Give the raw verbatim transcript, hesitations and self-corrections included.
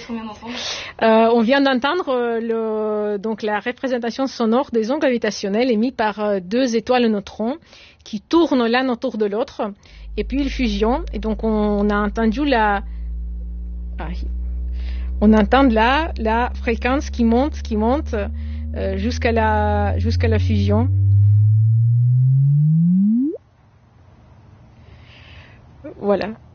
Qu'est-ce qu'on vient d'entendre? euh, On vient d'entendre euh, le, donc la représentation sonore des ondes gravitationnelles émises par euh, deux étoiles neutrons qui tournent l'un autour de l'autre, et puis ils fusionnent. Et donc on, on a entendu la, ah, on entend là la fréquence qui monte, qui monte euh, jusqu'à la, jusqu'à la fusion. Voilà.